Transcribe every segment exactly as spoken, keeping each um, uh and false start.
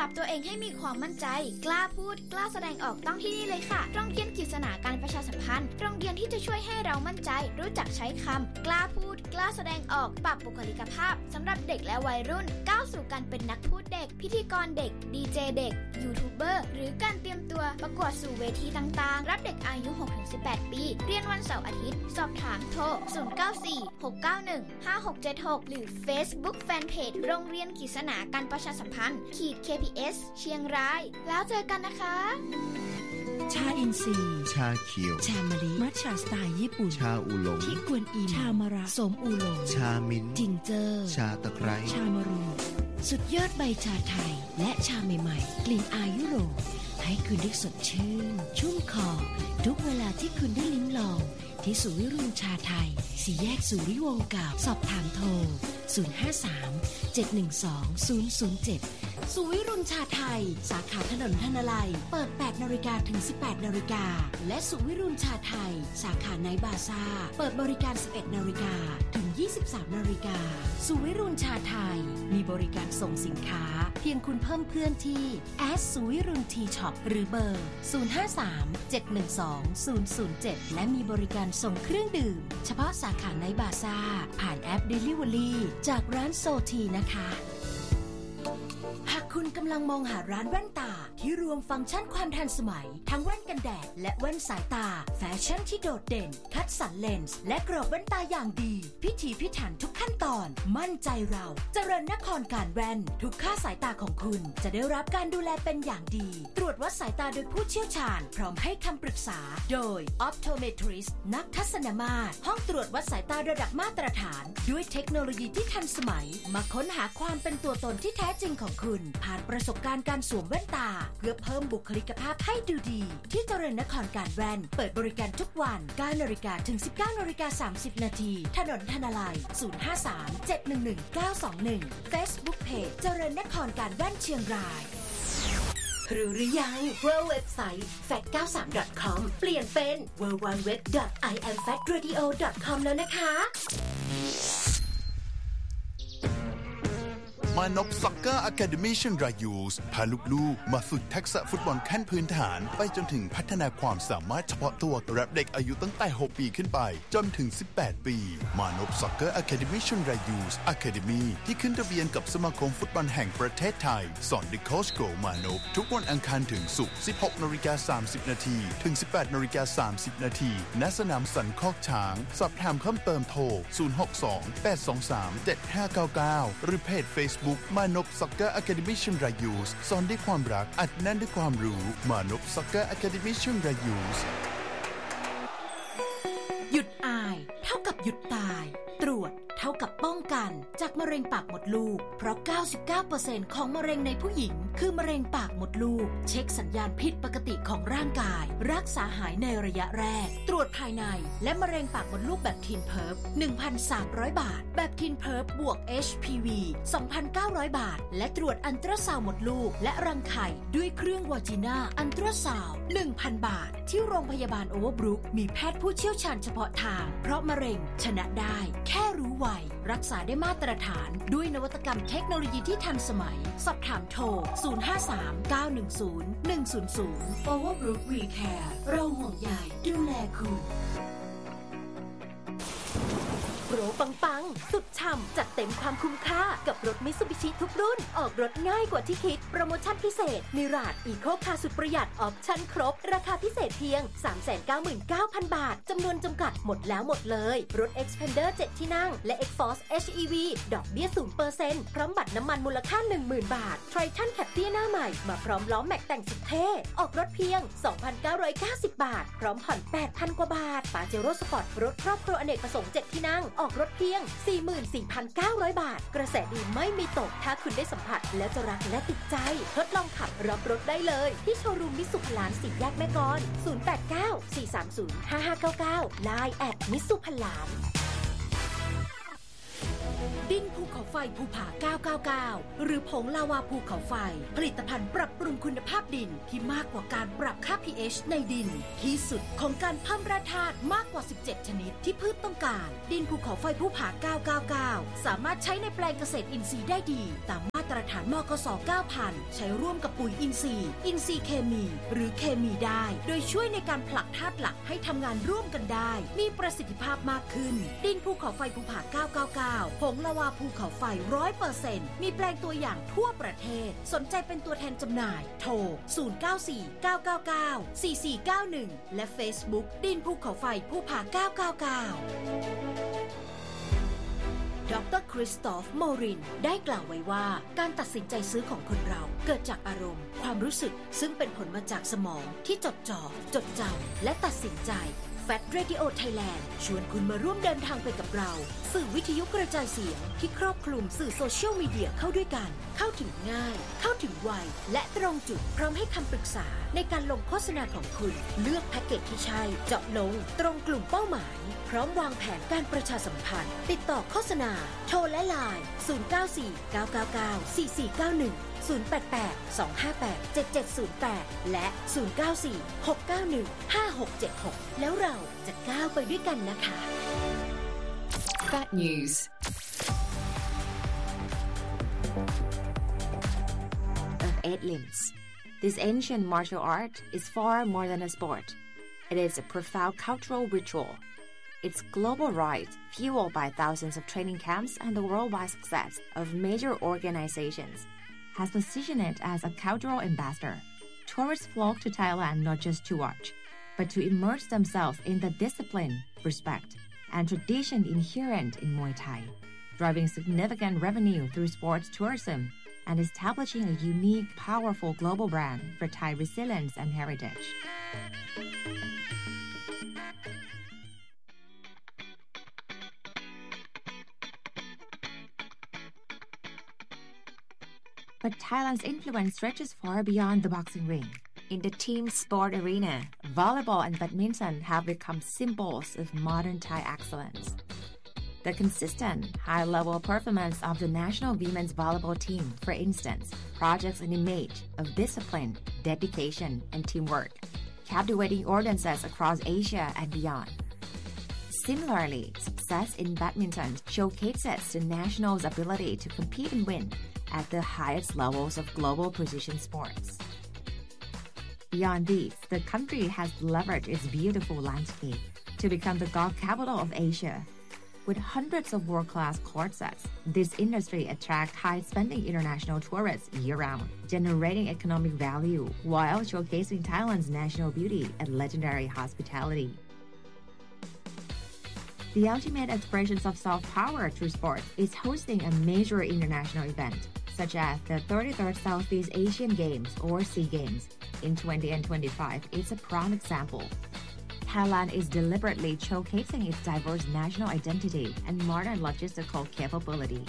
รับตัวเองให้มีความมั่นใจกล้าพูดกล้าแสดงออกต้องที่นี่เลยค่ะโรงเรียนกฤษณาการประชาสัมพันธ์โรงเรียนที่จะช่วยให้เรามั่นใจรู้จักใช้คำกล้าพูดกล้าแสดงออกปรับบุคลิกภาพสำหรับเด็กและวัยรุ่นก้าวสู่การเป็นนักพูดเด็กพิธีกรเด็กดีเจเด็กยูทูบเบอร์หรือการเตรียมตัวประกวดสู่เวทีต่างๆรับเด็กอายุ หกถึงสิบแปด ปีเรียนวันเสาร์อาทิตย์สอบถามโทรศูนย์ เก้า สี่ หก เก้า หนึ่ง ห้า หก เจ็ด หกหรือ Facebook Fanpage โรงเรียนกฤษณาการประชาสัมพันธ์ขีด เค พี เอส เชียงรายแล้วเจอกันนะคะชาอินทรีย์ชาเขียวชามะลิมัทฉะสไตล์ญี่ปุ่นชาอูหลงที่กวนอิมชามะระสมอูหลงชามิ้นจิงเจอชาตะไคร้ชามะรูสุดยอดใบชาไทยและชาใหม่ๆกลิ่นอายยุโรปให้คุณได้สดชื่นชุ่มคอทุกเวลาที่คุณได้ลิ้มลองที่สุวิรุณชาไทยสี่แยกสุริวงศ์เก่าสอบถามโทรศูนย์ ห้า สาม เจ็ด หนึ่ง สอง ศูนย์ ศูนย์ เจ็ดสุวิรุณชาไทยสาขาถนนธนลัยเปิด แปด นาฬิกาถึง สิบแปด นาฬิกาและสุวิรุณชาไทยสาขาไนท์บาซ่าเปิดบริการ สิบเอ็ด นาฬิกาถึง ยี่สิบสาม นาฬิกาสุวิรุณชาไทยมีบริการส่งสินค้าเพียงคุณเพิ่มเพื่อนที่แอดสุวิรุณทีช็อปหรือเบอร์ศูนย์ ห้า สาม เจ็ด หนึ่ง สอง ศูนย์ ศูนย์ เจ็ดและมีบริการส่งเครื่องดื่มเฉพาะสาขาไนท์บาซ่าผ่านแอป Delivery จากร้านโซทีนะคะหากคุณกำลังมองหาร้านแว่นตาที่รวมฟังก์ชันความทันสมัยทั้งแว่นกันแดดและแว่นสายตาแฟชั่นที่โดดเด่นคัดสรรเลนส์และกรอบแว่นตาอย่างดีพิถีพิถันทุกขั้นตอนมั่นใจเราเจริญนครการแว่นทุกค่าสายตาของคุณจะได้รับการดูแลเป็นอย่างดีตรวจวัดสายตาโดยผู้เชี่ยวชาญพร้อมให้คำปรึกษาโดย Optometrist นักทัศนมาตรห้องตรวจวัดสายตาระดับมาตรฐานด้วยเทคโนโลยีที่ทันสมัยมาค้นหาความเป็นตัวตนที่แท้จริงของคุณผ่านประสบการณ์การสวมแว่นตาเพื่อเพิ่มบุคลิกภาพให้ดูดีที่เจริญนครการแว่นเปิดบริการทุกวัน เก้า นาฬิกาถึง สิบเก้า นาฬิกา สามสิบ นาทีถนนธนลัยศูนย์ ห้า สาม เจ็ด หนึ่ง หนึ่ง เก้า สอง หนึ่ง Facebook Page เจริญนครการแว่นเชียงรายรู้หรือยังว่าเว็บไซต์ แฟคต์ เก้าสิบสาม ดอท คอม เปลี่ยนเป็น ดับเบิลยู ดับเบิลยู ดับเบิลยู ดอท ไอ แอม แฟคต์ เรดิโอ ดอท คอม แล้วนะคะมานพซ็อกเกอร์อะคาเดมี่เชียงรายยูสพาลูกๆมาฝึกทักษะฟุตบอลขั้นพื้นฐานไปจนถึงพัฒนาความสามารถเฉพาะตัวรับเด็กอายุตั้งแต่หกปีขึ้นไปจนถึงสิบแปดปีมานพซ็อกเกอร์อะคาเดมี่เชียงรายยูสอะคาเดมี่ที่ขึ้นทะเบียนกับสมาคมฟุตบอลแห่งประเทศไทยสอนโดยโค้ชโกมานพทุกวันอังคารถึงศุกร์ สิบหก นาฬิกา สามสิบ นาทีถึง สิบแปด นาฬิกา สามสิบ นาทีณสนามสันคอกช้างสอบถามเพิ่มเติมโทรศูนย์ หก สอง แปด สอง สาม เจ็ด ห้า เก้า เก้าหรือเพจ Facebook มานพซ็อกเกอร์อะคาเดมี่เชียงรายยูสสอนด้วยความรักอัดแน่นด้วยความรู้มานพซ็อกเกอร์อะคาเดมี่เชียงรายยูสหยุดอายเท่ากับหยุดตายตรวจเท่ากับป้องกันจากมะเร็งปากมดลูกเพราะ เก้าสิบเก้าเปอร์เซ็นต์ ของมะเร็งในผู้หญิงคือมะเร็งปากมดลูกเช็คสัญญาณผิดปกติของร่างกายรักษาหายในระยะแรกตรวจภายในและมะเร็งปากมดลูกแบบทีนเพิร์ฟ หนึ่งพันสามร้อย บาทแบบทีนเพิร์ฟบวก เอช พี วี สองพันเก้าร้อย บาทและตรวจอัลตราซาวด์มดลูกและรังไข่ด้วยเครื่องวาจิน่าอัลตราซาวด์ หนึ่งพัน บาทที่โรงพยาบาลโอเวอร์บรุกมีแพทย์ผู้เชี่ยวชาญเฉพาะทางเพราะมะเร็งชนะได้แค่รู้ไวรักษาได้มาตรฐานด้วยนวัตกรรมเทคโนโลยีที่ทันสมัยสอบถามโทรศูนย์ ห้า สาม เก้า หนึ่ง ศูนย์ หนึ่ง ศูนย์ ศูนย์ Overbrook We Care เราห่วงใยดูแลคุณโปรปังๆสุดฉ่ำจัดเต็มความคุ้มค่ากับรถ Mitsubishi ทุกรุ่นออกรถง่ายกว่าที่คิดโปรโมชั่นพิเศษ Mirage Eco Car สุดประหยัดออปชั่นครบราคาพิเศษเพียง สามแสนเก้าหมื่นเก้าพัน บาทจำนวนจำกัดหมดแล้วหมดเลยรถ Xpander เจ็ด ที่นั่งและ Xforce เอช อี วี ดอกเบี้ย ศูนย์เปอร์เซ็นต์ พร้อมบัตรน้ำมันมูลค่า หนึ่งหมื่น บาท Triton Captur หน้าใหม่มาพร้อมล้อแม็กแต่งสุดเท่ออกรถเพียง สองพันเก้าร้อยเก้าสิบ บาทพร้อมผ่อน แปดพัน กว่าบาท Pajero Sport รถครอบครัวอเนกประสงค์เจ็ดที่นั่งออกรถเพียง สี่หมื่นสี่พันเก้าร้อย บาทกระแสดีไม่มีตกถ้าคุณได้สัมผัสแล้วจะรักและติดใจทดลองขับรับรถได้เลยที่โชว์รูมมิตซูพลานสี่แยกแม่กลศูนย์ แปด เก้า สี่ สาม ศูนย์ ห้า ห้า เก้า เก้า ไลน์ แอท มิตซูพลานดินภูเขาไฟภูผาเก้าเก้าเก้าหรือผงลาวาภูเขาไฟผลิตภัณฑ์ปรับปรุงคุณภาพดินที่มากกว่าการปรับค่า พี เอช ในดินที่สุดของการเพิ่มแร่ธาตุมากกว่าสิบเจ็ดชนิดที่พืชต้องการดินภูเขาไฟภูผาเก้าเก้าเก้าสามารถใช้ในแปลงเกษตรอินทรีย์ได้ดีตามมาตรฐานมกส เก้าพัน ใช้ร่วมกับปุ๋ยอินทรีย์อินทรีย์เคมีหรือเคมีได้โดยช่วยในการผลักธาตุหลักให้ทำงานร่วมกันได้มีประสิทธิภาพมากขึ้นดินภูเขาไฟภูผาเก้าเก้าเก้าผงละวาภูเขาไฟ ร้อยเปอร์เซ็นต์ มีแปลงตัวอย่างทั่วประเทศสนใจเป็นตัวแทนจำหน่ายโทรศูนย์ เก้า สี่ เก้า เก้า เก้า สี่ สี่ เก้า หนึ่งและ Facebook ดินภูเขาไฟภูผาเก้าเก้าเก้าดร.คริสตอฟ โมรินได้กล่าวไว้ว่าการตัดสินใจซื้อของคนเราเกิดจากอารมณ์ความรู้สึกซึ่งเป็นผลมาจากสมองที่จดจ่อจดจำและตัดสินใจ Fat Radio Thailand ชวนคุณมาร่วมเดินทางไปกับเราสื่อวิทยุกระจายเสียงที่ครอบคลุมสื่อโซเชียลมีเดียเข้าด้วยกันเข้าถึงง่ายเข้าถึงไวและตรงจุดพร้อมให้คำปรึกษาในการลงโฆษณาของคุณเลือกแพ็กเกจที่ใช่เจาะลงตรงกลุ่มเป้าหมายพร้อมวางแผนการประชาสัมพันธ์ติดต่อโฆษณาโทรและไลน์ศูนย์ เก้า สี่ เก้า เก้า เก้า สี่ สี่ เก้า หนึ่ง ศูนย์ แปด แปด สอง ห้า แปด เจ็ด เจ็ด ศูนย์ แปดและศูนย์ เก้า สี่ หก เก้า หนึ่ง ห้า หก เจ็ด หกแล้วเราจะก้าวไปด้วยกันนะคะ Fat News Of eight limbs. This ancient martial art is far more than a sport. It is a profound cultural ritual. Its global rise, fueled by thousands of training camps and the worldwide success of major organizations, has positioned it as a cultural ambassador. Tourists flock to Thailand not just to watch, but to immerse themselves in the discipline, respect, and tradition inherent in Muay Thai, driving significant revenue through sports tourism and establishing a unique, powerful global brand for Thai resilience and heritage. But Thailand's influence stretches far beyond the boxing ring. In the team sport arena, volleyball and badminton have become symbols of modern Thai excellence. The consistent, high-level performance of the national women's volleyball team, for instance, projects an image of discipline, dedication, and teamwork, captivating audiences across Asia and beyond. Similarly, success in badminton showcases the national's ability to compete and win at the highest levels of global precision sports. Beyond these, the country has leveraged its beautiful landscape to become the golf capital of Asia. With hundreds of world-class court sets, this industry attracts high-spending international tourists year-round, generating economic value while showcasing Thailand's national beauty and legendary hospitality. The ultimate expressions of soft power through sport is hosting a major international event, such as the thirty-third Southeast Asian Games or SEA Games in twenty twenty-five is a prime example. Thailand is deliberately showcasing its diverse national identity and modern logistical capabilities.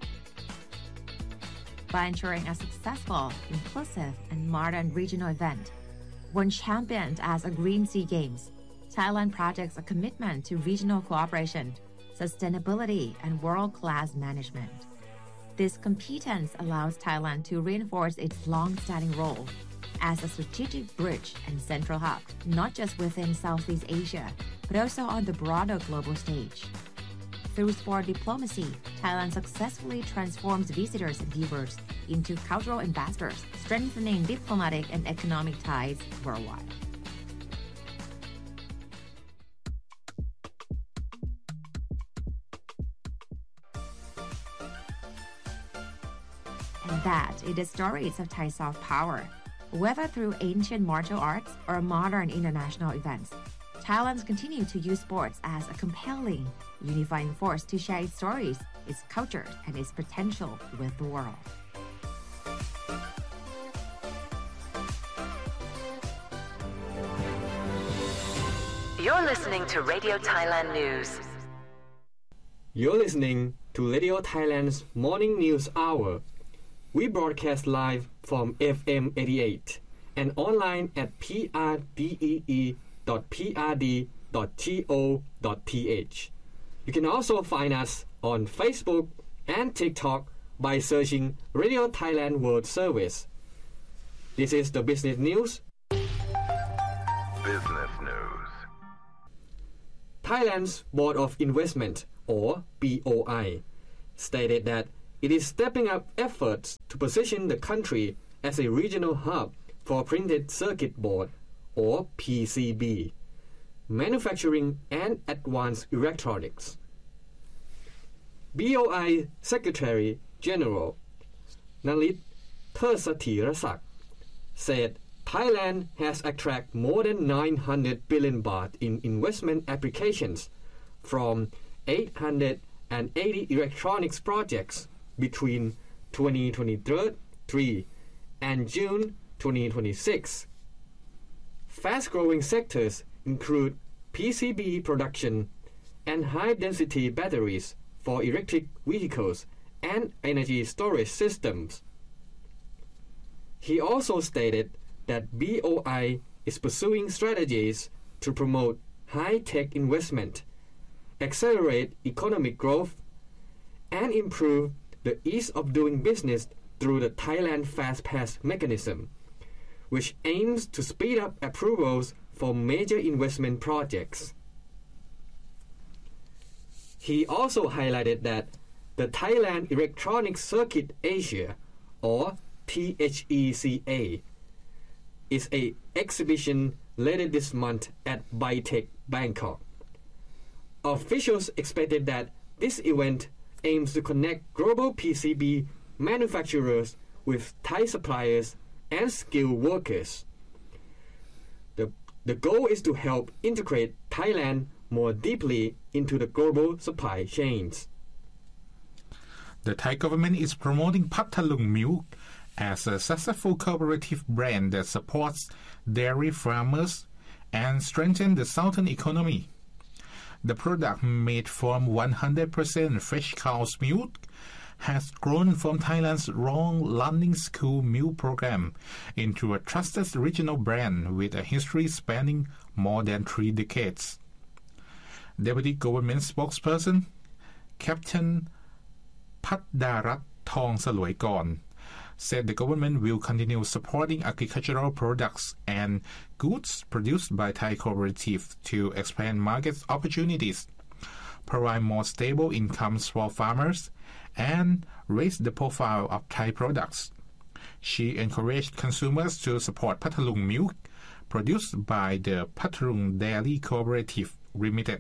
By ensuring a successful, inclusive, and modern regional event, once championed as a Green Sea Games, Thailand projects a commitment to regional cooperation, sustainability, and world-class management. This competence allows Thailand to reinforce its long-standing role as a strategic bridge and central hub, not just within Southeast Asia, but also on the broader global stage. Through sport diplomacy, Thailand successfully transforms visitors and viewers into cultural ambassadors, strengthening diplomatic and economic ties worldwide. And that is the stories of Thai soft power. Whether through ancient martial arts or modern international events, Thailand continues to use sports as a compelling, unifying force to share its stories, its culture, and its potential with the world. You're listening to Radio Thailand News. You're listening to Radio Thailand's Morning News Hour. We broadcast live from F M eighty-eight and online at p r d e e dot p r d dot co dot t h. You can also find us on Facebook, and TikTok by searching Radio Thailand World Service. This is the business news. Business news. Thailand's Board of Investment, or B O I, stated that it is stepping up efforts to position the country as a regional hub for printed circuit board, or P C B, manufacturing and advanced electronics. B O I Secretary General Nalit Thersatirasak said Thailand has attracted more than nine hundred billion baht in investment applications from eight hundred eighty electronics projects between twenty twenty-three and June twenty twenty-six. Fast-growing sectors include P C B production and high-density batteries for electric vehicles and energy storage systems. He also stated that B O I is pursuing strategies to promote high-tech investment, accelerate economic growth, and improve the ease of doing business through the Thailand Fast Pass mechanism, which aims to speed up approvals for major investment projects. He also highlighted that the Thailand Electronic Circuit Asia, or T H E C A, is an exhibition later this month at BITEC Bangkok. Officials expected that this event aims to connect global P C B manufacturers with Thai suppliers and skilled workers. The, the goal is to help integrate Thailand more deeply into the global supply chains. The Thai government is promoting Pathalung Milk as a successful cooperative brand that supports dairy farmers and strengthens the southern economy. The product, made from one hundred percent fresh cow's milk, has grown from Thailand's Long Landing School milk program into a trusted regional brand with a history spanning more than three decades. Deputy Government Spokesperson Captain Patdarat Thong Salwaikorn said the government will continue supporting agricultural products and goods produced by Thai cooperatives to expand market opportunities, provide more stable incomes for farmers, and raise the profile of Thai products. She encouraged consumers to support Pathalung Milk, produced by the Pathalung Dairy Cooperative Limited.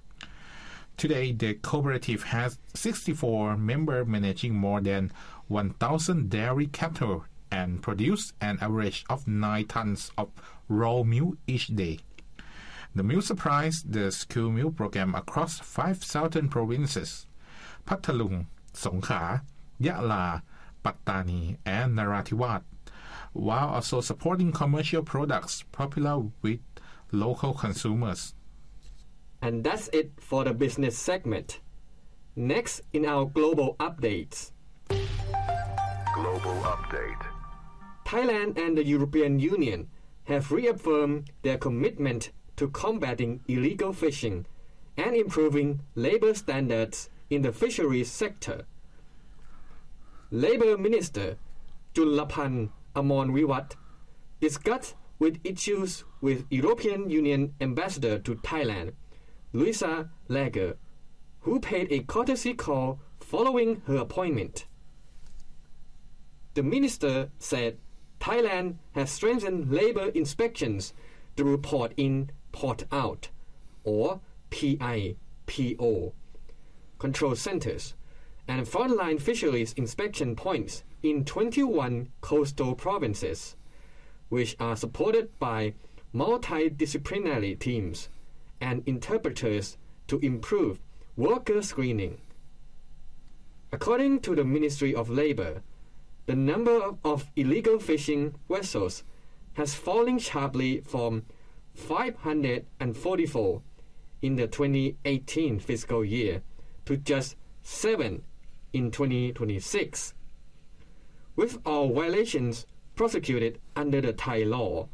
Today, the cooperative has sixty-four members managing more than one thousand dairy cattle and produce an average of nine tons of raw milk each day. The milk supplies the school milk program across five southern provinces: Pathalung, Songkhla, Yala, Pattani, and Narathiwat, while also supporting commercial products popular with local consumers. And that's it for the business segment. Next in our global updates. Global update. Thailand and the European Union have reaffirmed their commitment to combating illegal fishing and improving labor standards in the fisheries sector. Labour Minister Jullapan Amonviwat discussed with issues with European Union Ambassador to Thailand, Luisa Lager, who paid a courtesy call following her appointment. The minister said Thailand has strengthened labor inspections through Port In, Port Out, or P I P O, control centers, and frontline fisheries inspection points in twenty-one coastal provinces, which are supported by multidisciplinary teams and interpreters to improve worker screening. According to the Ministry of Labor, the number of illegal fishing vessels has fallen sharply from five hundred forty-four in the twenty eighteen fiscal year to just seven in twenty twenty-six, with all violations prosecuted under the Thai law.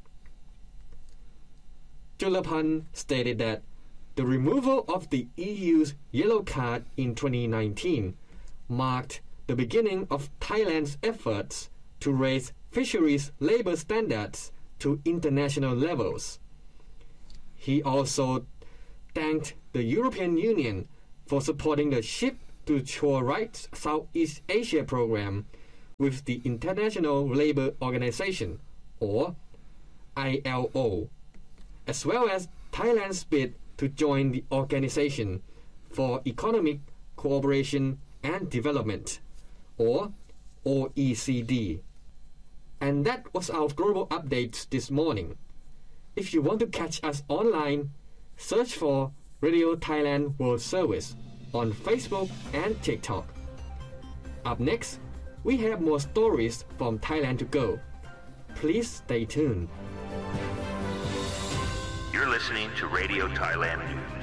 Jullapan stated that the removal of the E U's yellow card in twenty nineteen marked the beginning of Thailand's efforts to raise fisheries labor standards to international levels. He also thanked the European Union for supporting the Ship-to-Shore Rights Southeast Asia program with the International Labour Organization, or I L O, as well as Thailand's bid to join the Organization for Economic Cooperation and Development, or O E C D. And that was our global update this morning. If you want to catch us online, search for Radio Thailand World Service on Facebook and TikTok. Up next, we have more stories from Thailand to go. Please stay tuned. You're listening to Radio Thailand News.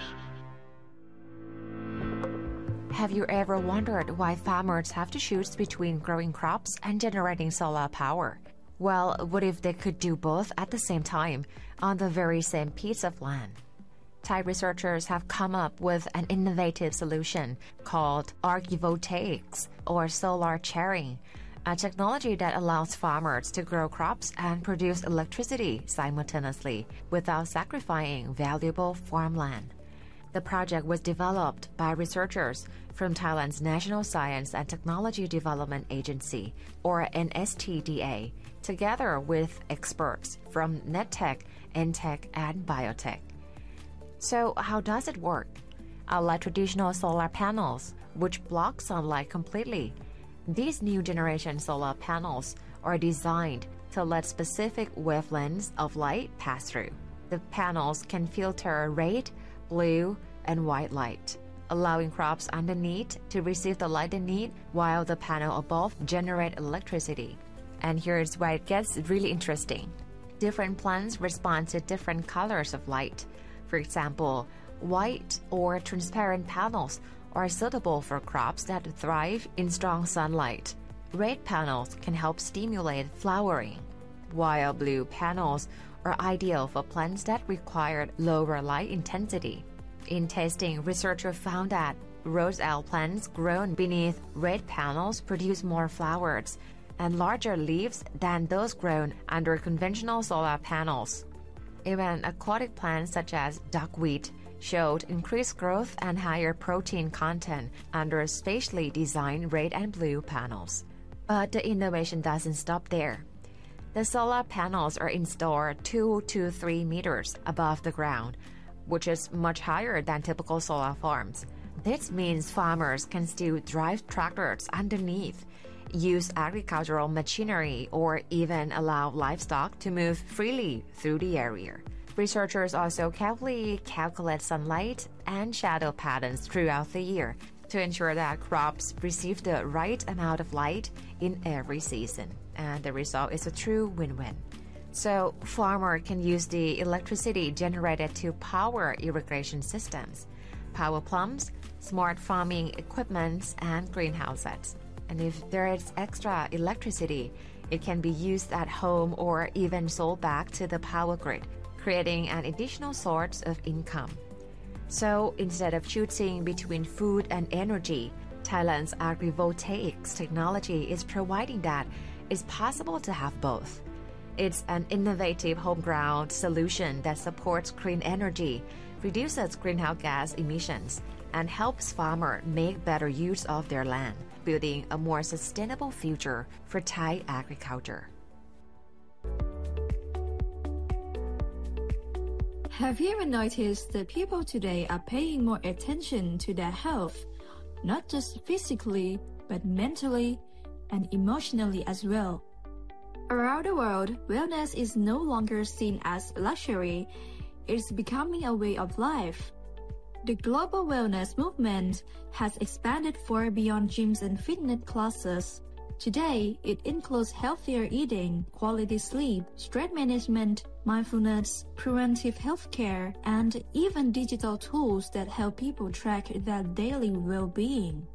Have you ever wondered why farmers have to choose between growing crops and generating solar power? Well, what if they could do both at the same time on the very same piece of land? Thai researchers have come up with an innovative solution called agrivoltaics, or solar sharing, a technology that allows farmers to grow crops and produce electricity simultaneously without sacrificing valuable farmland. The project was developed by researchers from Thailand's National Science and Technology Development Agency, or N S T D A, together with experts from NetTech, Entech, and Biotech. So how does it work? Unlike traditional solar panels, which block sunlight completely, these new generation solar panels are designed to let specific wavelengths of light pass through. The panels can filter red, blue, and white light, allowing crops underneath to receive the light they need while the panel above generate electricity. And here's where it gets really interesting. Different plants respond to different colors of light. For example, white or transparent panels are suitable for crops that thrive in strong sunlight. Red panels can help stimulate flowering, while blue panels are ideal for plants that require lower light intensity. In testing, researchers found that roselle plants grown beneath red panels produce more flowers and larger leaves than those grown under conventional solar panels. Even aquatic plants such as duckweed showed increased growth and higher protein content under spatially designed red and blue panels. But the innovation doesn't stop there. The solar panels are installed two to three meters above the ground, which is much higher than typical solar farms. This means farmers can still drive tractors underneath, use agricultural machinery, or even allow livestock to move freely through the area. Researchers also carefully calculate sunlight and shadow patterns throughout the year to ensure that crops receive the right amount of light in every season. And the result is a true win-win. So, farmers can use the electricity generated to power irrigation systems, power plants, smart farming equipment, and greenhouses. And if there is extra electricity, it can be used at home or even sold back to the power grid, creating an additional source of income. So instead of choosing between food and energy, Thailand's agrivoltaics technology is providing that it's possible to have both. It's an innovative home-ground solution that supports clean energy, reduces greenhouse gas emissions, and helps farmers make better use of their land, building a more sustainable future for Thai agriculture. Have you ever noticed that people today are paying more attention to their health, not just physically, but mentally and emotionally as well? Around the world, wellness is no longer seen as luxury, it's becoming a way of life. The global wellness movement has expanded far beyond gyms and fitness classes. Today, it includes healthier eating, quality sleep, stress management, mindfulness, preventive healthcare, and even digital tools that help people track their daily well-being.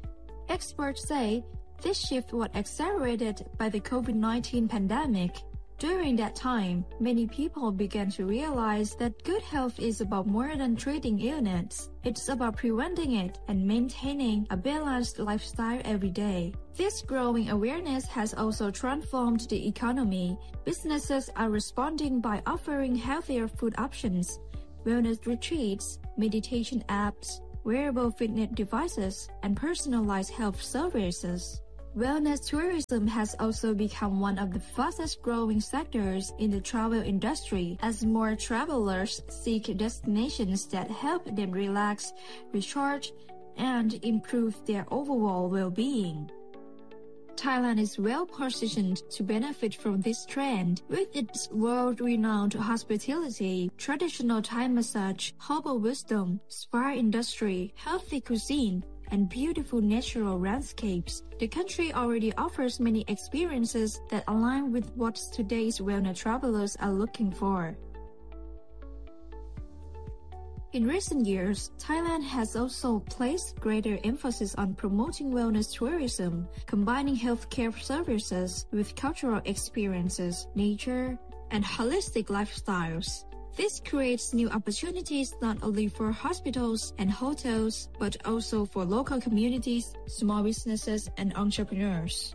Experts say this shift was accelerated by the COVID nineteen pandemic. During that time, many people began to realize that good health is about more than treating illness. It's about preventing it and maintaining a balanced lifestyle every day. This growing awareness has also transformed the economy. Businesses are responding by offering healthier food options, wellness retreats, meditation apps, wearable fitness devices, and personalized health services. Wellness tourism has also become one of the fastest-growing sectors in the travel industry as more travelers seek destinations that help them relax, recharge, and improve their overall well-being. Thailand is well-positioned to benefit from this trend with its world-renowned hospitality, traditional Thai massage, herbal wisdom, spa industry, healthy cuisine, and beautiful natural landscapes. The country already offers many experiences that align with what today's wellness travelers are looking for. In recent years, Thailand has also placed greater emphasis on promoting wellness tourism, combining healthcare services with cultural experiences, nature, and holistic lifestyles. This creates new opportunities not only for hospitals and hotels, but also for local communities, small businesses, and entrepreneurs.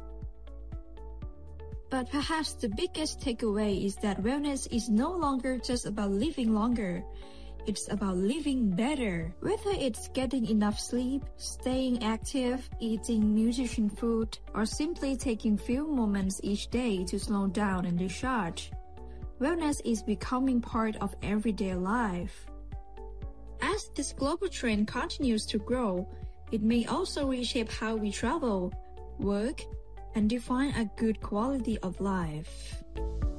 But perhaps the biggest takeaway is that wellness is no longer just about living longer. It's about living better. Whether it's getting enough sleep, staying active, eating nutritious food, or simply taking few moments each day to slow down and recharge, wellness is becoming part of everyday life. As this global trend continues to grow, it may also reshape how we travel, work, and define a good quality of life.